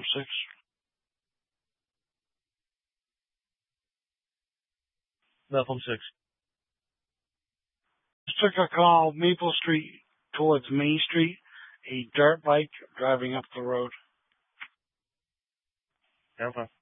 6. Bethlehem 6. Just took a call, Maple Street towards Main Street, a dirt bike driving up the road. Okay.